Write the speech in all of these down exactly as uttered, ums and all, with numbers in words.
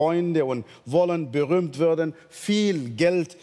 Freunde und wollen berühmt werden, viel Geld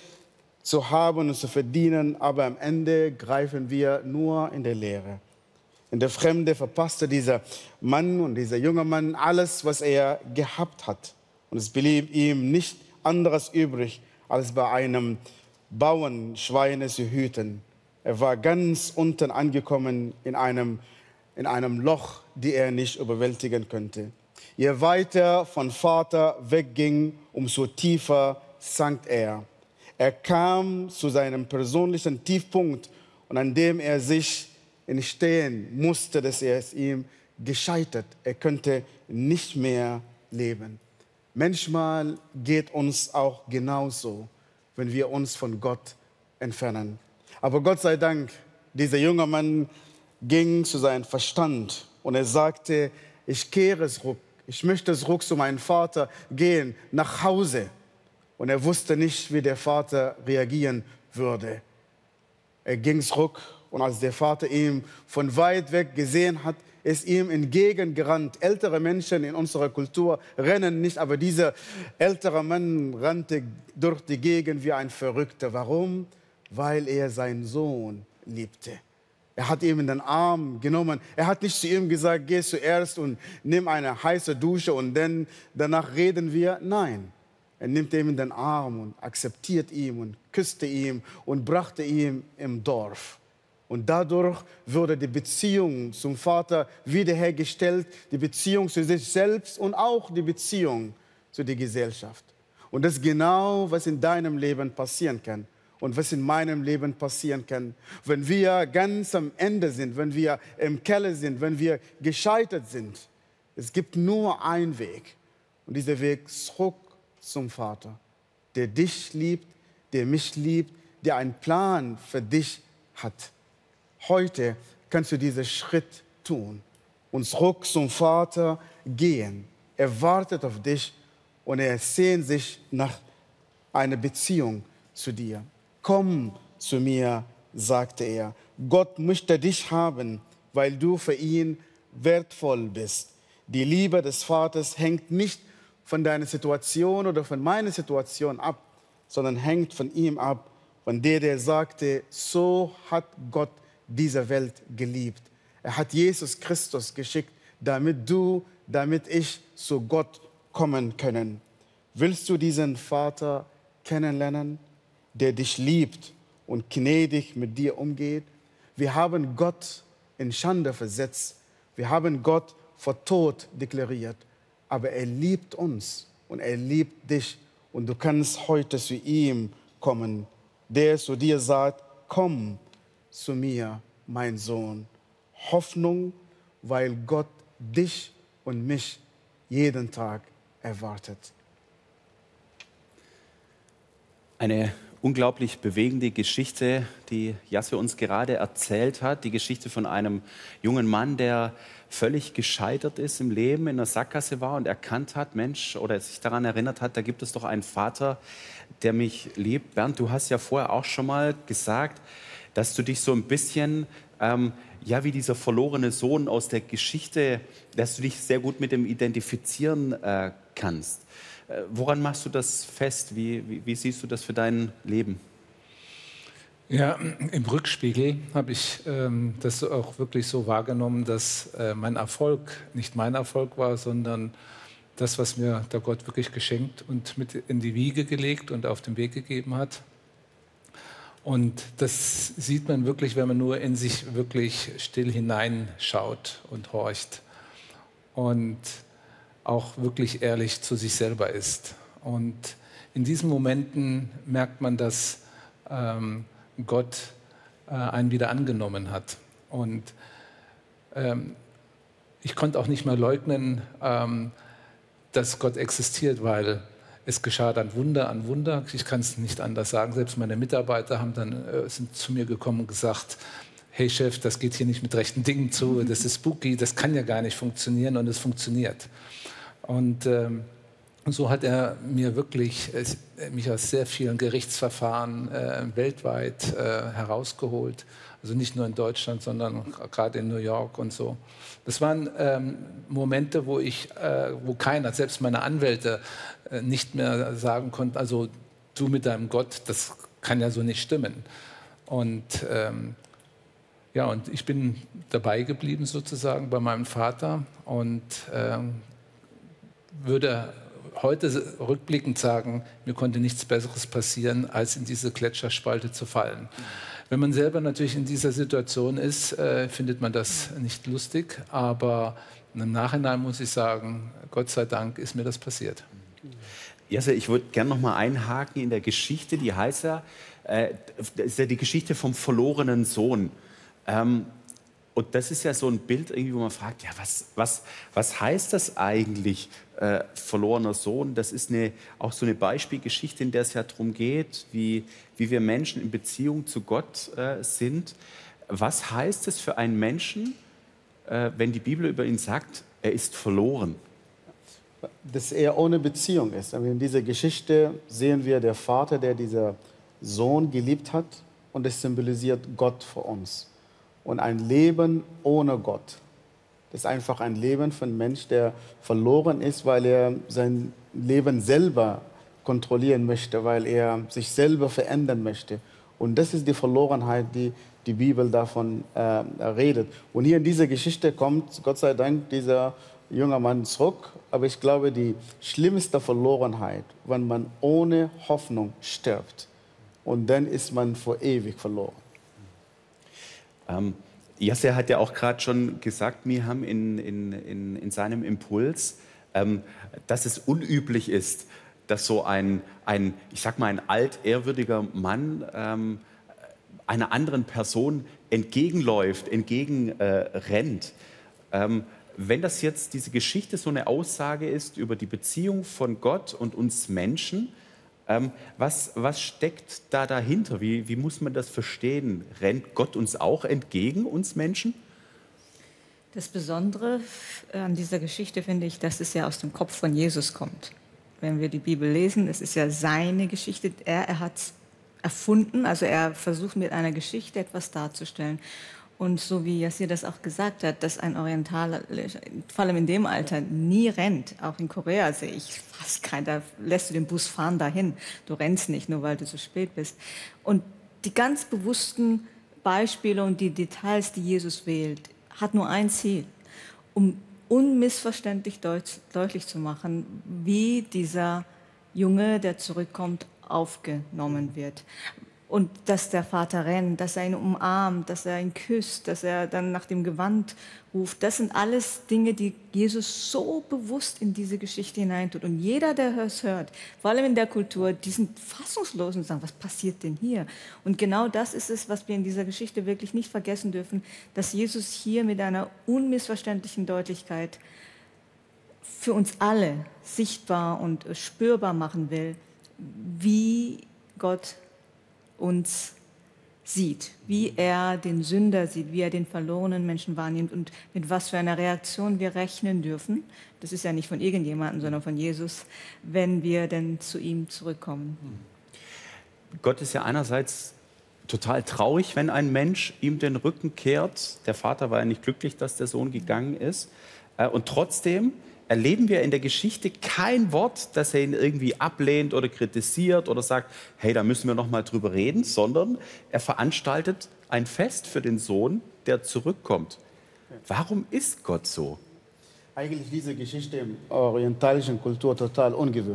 zu haben und zu verdienen, aber am Ende greifen wir nur in der Leere. In der Fremde verpasste dieser Mann und dieser junge Mann alles, was er gehabt hat. Und es blieb ihm nicht anderes übrig, als bei einem Bauern Schweine zu hüten. Er war ganz unten angekommen in einem, in einem Loch, das er nicht überwältigen könnte. Je weiter von Vater wegging, umso tiefer sank er. Er kam zu seinem persönlichen Tiefpunkt und an dem er sich entstehen musste, dass er es ihm gescheitert. Er könnte nicht mehr leben. Manchmal geht uns auch genauso, wenn wir uns von Gott entfernen. Aber Gott sei Dank, dieser junge Mann ging zu seinem Verstand und er sagte, ich kehre zurück, ich möchte zurück zu meinem Vater gehen, nach Hause. Und er wusste nicht, wie der Vater reagieren würde. Er ging zurück und als der Vater ihn von weit weg gesehen hat, ist ihm entgegengerannt. Ältere Menschen in unserer Kultur rennen nicht, aber dieser ältere Mann rannte durch die Gegend wie ein Verrückter. Warum? Weil er seinen Sohn liebte. Er hat ihn in den Arm genommen. Er hat nicht zu ihm gesagt, geh zuerst und nimm eine heiße Dusche und dann, danach reden wir. Nein, er nimmt ihn in den Arm und akzeptiert ihn und küsste ihn und brachte ihn im Dorf. Und dadurch wurde die Beziehung zum Vater wiederhergestellt, die Beziehung zu sich selbst und auch die Beziehung zu der Gesellschaft. Und das ist genau, was in deinem Leben passieren kann und was in meinem Leben passieren kann. Wenn wir ganz am Ende sind, wenn wir im Keller sind, wenn wir gescheitert sind, es gibt nur einen Weg. Und dieser Weg zurück zum Vater, der dich liebt, der mich liebt, der einen Plan für dich hat. Heute kannst du diesen Schritt tun und zurück zum Vater gehen. Er wartet auf dich und er sehnt sich nach einer Beziehung zu dir. Komm zu mir, sagte er. Gott möchte dich haben, weil du für ihn wertvoll bist. Die Liebe des Vaters hängt nicht von deiner Situation oder von meiner Situation ab, sondern hängt von ihm ab, von der, der sagte, so hat Gott diese Welt geliebt. Er hat Jesus Christus geschickt, damit du, damit ich zu Gott kommen können. Willst du diesen Vater kennenlernen, der dich liebt und gnädig mit dir umgeht? Wir haben Gott in Schande versetzt. Wir haben Gott vor Tod deklariert. Aber er liebt uns und er liebt dich. Und du kannst heute zu ihm kommen, der zu dir sagt, komm zu mir, mein Sohn. Hoffnung, weil Gott dich und mich jeden Tag erwartet. Eine unglaublich bewegende Geschichte, die Jasse uns gerade erzählt hat. Die Geschichte von einem jungen Mann, der völlig gescheitert ist im Leben, in einer Sackgasse war und erkannt hat, Mensch, oder sich daran erinnert hat, da gibt es doch einen Vater, der mich liebt. Bernd, du hast ja vorher auch schon mal gesagt, dass du dich so ein bisschen, ähm, ja, wie dieser verlorene Sohn aus der Geschichte, dass du dich sehr gut mit dem identifizieren äh, kannst. Äh, woran machst du das fest? Wie, wie, wie siehst du das für dein Leben? Ja, im Rückspiegel habe ich ähm, das auch wirklich so wahrgenommen, dass äh, mein Erfolg nicht mein Erfolg war, sondern das, was mir der Gott wirklich geschenkt und mit in die Wiege gelegt und auf den Weg gegeben hat. Und das sieht man wirklich, wenn man nur in sich wirklich still hineinschaut und horcht und auch wirklich ehrlich zu sich selber ist. Und in diesen Momenten merkt man, dass ähm, Gott äh, einen wieder angenommen hat. Und ähm, ich konnte auch nicht mehr leugnen, ähm, dass Gott existiert, weil es geschah dann Wunder an Wunder. Ich kann es nicht anders sagen. Selbst meine Mitarbeiter haben dann, äh, sind zu mir gekommen und gesagt, hey Chef, das geht hier nicht mit rechten Dingen zu, das ist spooky, das kann ja gar nicht funktionieren und es funktioniert. Und ähm, so hat er mir wirklich, äh, mich aus sehr vielen Gerichtsverfahren äh, weltweit äh, herausgeholt. Also nicht nur in Deutschland, sondern gerade in New York und so. Das waren ähm, Momente, wo ich, äh, wo keiner, selbst meine Anwälte, äh, nicht mehr sagen konnten, also du mit deinem Gott, das kann ja so nicht stimmen. Und ähm, ja, und ich bin dabei geblieben sozusagen bei meinem Vater und ähm, würde heute rückblickend sagen, mir konnte nichts Besseres passieren, als in diese Gletscherspalte zu fallen. Wenn man selber natürlich in dieser Situation ist, äh, findet man das nicht lustig, aber im Nachhinein muss ich sagen, Gott sei Dank ist mir das passiert. Jesse, ich würde gerne noch mal einhaken in der Geschichte, die heißt ja, äh, das ist ja die Geschichte vom verlorenen Sohn. Ähm, und das ist ja so ein Bild, irgendwie, wo man fragt, ja, was, was, was heißt das eigentlich, äh, verlorener Sohn? Das ist eine, auch so eine Beispielgeschichte, in der es ja darum geht, wie, wie wir Menschen in Beziehung zu Gott äh, sind. Was heißt es für einen Menschen, äh, wenn die Bibel über ihn sagt, er ist verloren? Dass er ohne Beziehung ist. Aber in dieser Geschichte sehen wir der Vater, der diesen Sohn geliebt hat, und es symbolisiert Gott für uns. Und ein Leben ohne Gott, das ist einfach ein Leben von einem Menschen, der verloren ist, weil er sein Leben selber kontrollieren möchte, weil er sich selber verändern möchte. Und das ist die Verlorenheit, die die Bibel davon äh, redet. Und hier in dieser Geschichte kommt, Gott sei Dank, dieser junger Mann zurück. Aber ich glaube, die schlimmste Verlorenheit, wenn man ohne Hoffnung stirbt. Und dann ist man für ewig verloren. Ähm, Yasser hat ja auch gerade schon gesagt, Miham, in, in, in, in seinem Impuls, ähm, dass es unüblich ist, dass so ein, ein, ich sag mal, ein altehrwürdiger Mann ähm, einer anderen Person entgegenläuft, entgegenrennt. Äh, ähm, wenn das jetzt, diese Geschichte so eine Aussage ist über die Beziehung von Gott und uns Menschen, ähm, was, was steckt da dahinter? Wie, wie muss man das verstehen? Rennt Gott uns auch entgegen, uns Menschen? Das Besondere an dieser Geschichte finde ich, dass es ja aus dem Kopf von Jesus kommt. Wenn wir die Bibel lesen, es ist ja seine Geschichte, er, er hat es erfunden, also er versucht mit einer Geschichte etwas darzustellen. Und so wie Yassir das auch gesagt hat, dass ein Orientaler, vor allem in dem Alter, nie rennt. Auch in Korea sehe ich fast keinen, da lässt du den Bus fahren dahin. Du rennst nicht, nur weil du zu spät bist. Und die ganz bewussten Beispiele und die Details, die Jesus wählt, hat nur ein Ziel, um unmissverständlich deut- deutlich zu machen, wie dieser Junge, der zurückkommt, aufgenommen wird. Und dass der Vater rennt, dass er ihn umarmt, dass er ihn küsst, dass er dann nach dem Gewand ruft. Das sind alles Dinge, die Jesus so bewusst in diese Geschichte hineintut. Und jeder, der es hört, vor allem in der Kultur, die sind fassungslos und sagen, was passiert denn hier? Und genau das ist es, was wir in dieser Geschichte wirklich nicht vergessen dürfen, dass Jesus hier mit einer unmissverständlichen Deutlichkeit für uns alle sichtbar und spürbar machen will, wie Gott uns sieht, wie er den Sünder sieht, wie er den verlorenen Menschen wahrnimmt und mit was für einer Reaktion wir rechnen dürfen. Das ist ja nicht von irgendjemandem, sondern von Jesus, wenn wir denn zu ihm zurückkommen. Gott ist ja einerseits total traurig, wenn ein Mensch ihm den Rücken kehrt. Der Vater war ja nicht glücklich, dass der Sohn gegangen ist. Und trotzdem erleben wir in der Geschichte kein Wort, das er ihn irgendwie ablehnt oder kritisiert oder sagt, hey, da müssen wir noch mal drüber reden, sondern er veranstaltet ein Fest für den Sohn, der zurückkommt. Warum ist Gott so? Eigentlich diese Geschichte in der orientalischen Kultur total ungewöhnlich.